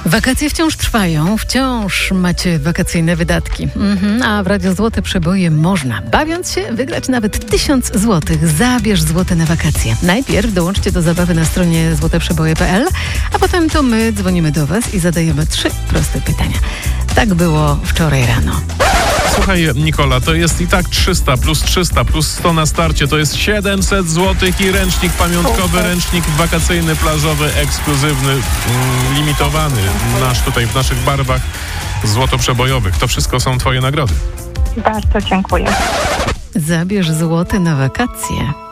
Wakacje wciąż trwają, wciąż macie wakacyjne wydatki. A w Radio Złote Przeboje można, bawiąc się, wygrać nawet 1000 złotych. Zabierz złote na wakacje. Najpierw dołączcie do zabawy na stronie złoteprzeboje.pl, a potem to my dzwonimy do Was i zadajemy 3 proste pytania. Tak było wczoraj rano. Słuchaj, Nikola, to jest i tak 300 plus 100 na starcie. To jest 700 zł i ręcznik pamiątkowy, ręcznik wakacyjny, plażowy, ekskluzywny, limitowany. Nasz tutaj w naszych barwach złotoprzebojowych. To wszystko są Twoje nagrody. Bardzo dziękuję. Zabierz złote na wakacje.